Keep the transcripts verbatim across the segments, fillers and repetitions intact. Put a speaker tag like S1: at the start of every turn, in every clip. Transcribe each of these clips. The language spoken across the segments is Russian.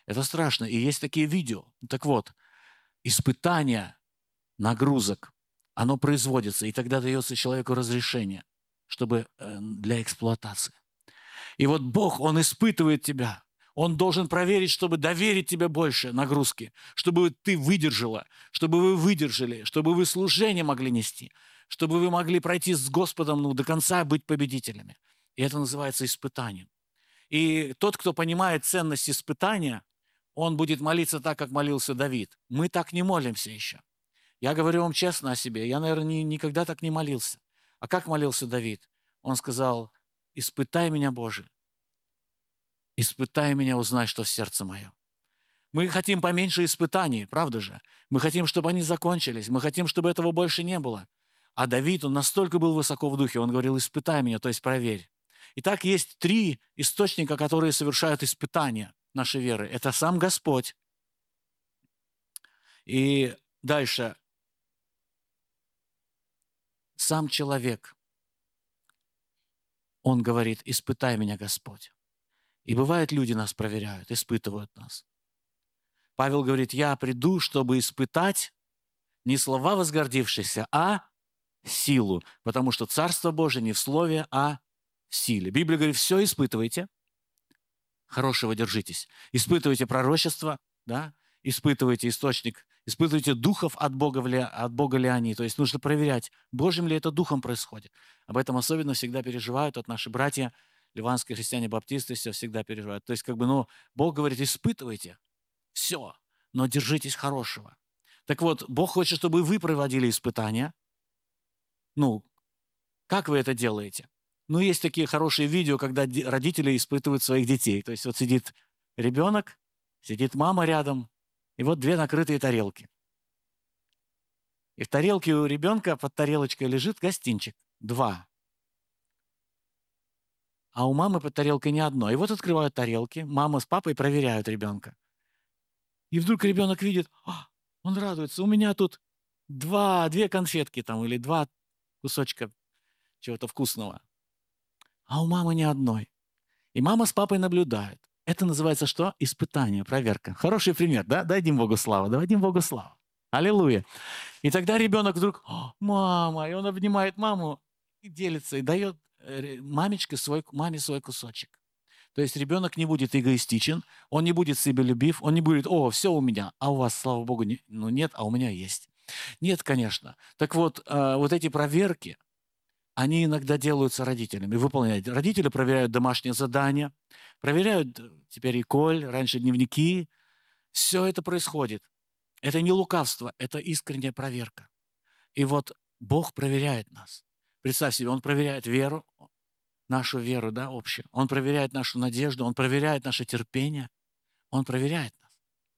S1: Это страшно. И есть такие видео. Так вот, испытание нагрузок, оно производится, и тогда дается человеку разрешение, чтобы э, для эксплуатации. И вот Бог, Он испытывает тебя. Он должен проверить, чтобы доверить тебе больше нагрузки, чтобы ты выдержала, чтобы вы выдержали, чтобы вы служение могли нести, чтобы вы могли пройти с Господом ну, до конца, быть победителями. И это называется испытанием. И тот, кто понимает ценность испытания, он будет молиться так, как молился Давид. Мы так не молимся еще. Я говорю вам честно о себе. Я, наверное, ни, никогда так не молился. А как молился Давид? Он сказал: «Испытай меня, Боже, испытай меня, узнай, что в сердце мое». Мы хотим поменьше испытаний, правда же? Мы хотим, чтобы они закончились. Мы хотим, чтобы этого больше не было. А Давид, он настолько был высоко в духе, он говорил: «Испытай меня», то есть проверь. Итак, есть три источника, которые совершают испытания нашей веры. Это сам Господь. И дальше сам человек. Он говорит: «Испытай меня, Господь». И бывает, люди нас проверяют, испытывают нас. Павел говорит: «Я приду, чтобы испытать не слова возгордившиеся, а силу, потому что Царство Божие не в слове, а в силе». Библия говорит: все испытывайте, хорошего держитесь. Испытывайте пророчество, да? Испытывайте источник, испытывайте духов от Бога, ли, от Бога ли они. То есть нужно проверять, Божьим ли это духом происходит. Об этом особенно всегда переживают вот наши братья, ливанские христиане-баптисты, все всегда переживают. То есть как бы, ну, Бог говорит: испытывайте все, но держитесь хорошего. Так вот, Бог хочет, чтобы вы проводили испытания. Ну, как вы это делаете? Ну, есть такие хорошие видео, когда родители испытывают своих детей. То есть вот сидит ребенок, сидит мама рядом, и вот две накрытые тарелки. И в тарелке у ребенка под тарелочкой лежит гостинчик. Два. А у мамы под тарелкой не одно. И вот открывают тарелки, мама с папой проверяют ребенка. И вдруг ребенок видит: «А, он радуется, у меня тут два, две конфетки там или два кусочка чего-то вкусного. А у мамы ни одной». И мама с папой наблюдают. Это называется что? Испытание, проверка. Хороший пример, да? Дадим Богу славу, дадим Богу славу. Аллилуйя. И тогда ребенок вдруг: «О, мама!» И он обнимает маму и делится, и дает мамечке свой, маме свой кусочек. То есть ребенок не будет эгоистичен, он не будет себелюбив, он не будет: «О, все у меня, а у вас, слава Богу, не, ну нет, а у меня есть». Нет, конечно. Так вот, э, вот эти проверки, они иногда делаются родителями, выполняют. Родители проверяют домашние задания, проверяют теперь и Коль, раньше дневники. Все это происходит. Это не лукавство, это искренняя проверка. И вот Бог проверяет нас. Представь себе, Он проверяет веру, нашу веру, да, общую. Он проверяет нашу надежду, Он проверяет наше терпение. Он проверяет нас.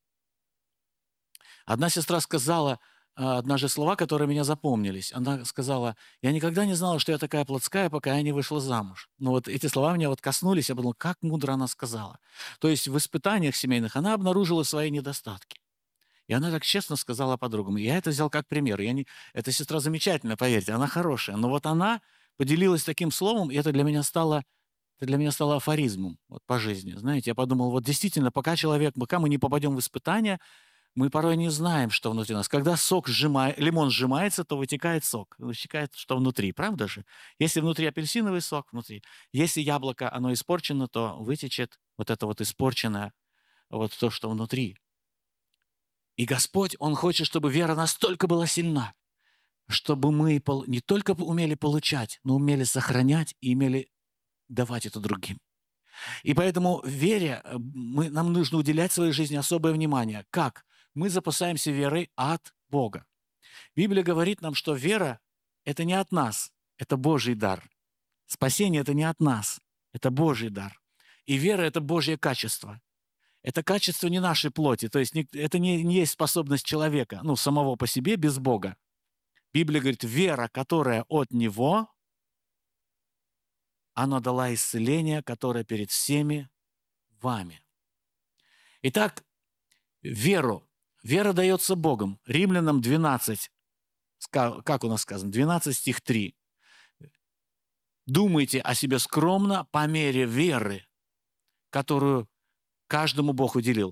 S1: Одна сестра сказала однажды слова, которые меня запомнились. Она сказала: «Я никогда не знала, что я такая плотская, пока я не вышла замуж». Но вот эти слова меня вот коснулись, я подумал, как мудро она сказала. То есть в испытаниях семейных она обнаружила свои недостатки. И она так честно сказала подругам. Я это взял как пример. Я не... Эта сестра замечательная, поверьте, она хорошая. Но вот она поделилась таким словом, и это для меня стало, это для меня стало афоризмом вот, по жизни. Знаете, я подумал, вот действительно, пока человек, пока мы не попадем в испытания, мы порой не знаем, что внутри нас. Когда сок сжимает, лимон сжимается, то вытекает сок. Вытекает, что внутри, правда же? Если внутри апельсиновый сок, внутри. Если яблоко, оно испорчено, то вытечет вот это вот испорченное, вот то, что внутри. И Господь, Он хочет, чтобы вера настолько была сильна, чтобы мы не только умели получать, но умели сохранять и умели давать это другим. И поэтому вере мы, нам нужно уделять в своей жизни особое внимание. Как? Мы запасаемся верой от Бога. Библия говорит нам, что вера – это не от нас, это Божий дар. Спасение – это не от нас, это Божий дар. И вера – это Божье качество. Это качество не нашей плоти, то есть это не, не есть способность человека, ну, самого по себе, без Бога. Библия говорит, вера, которая от Него, она дала исцеление, которое перед всеми вами. Итак, веру. Вера дается Богом. Римлянам двенадцать, как у нас сказано, двенадцать стих три. Думайте о себе скромно по мере веры, которую каждому Бог уделил.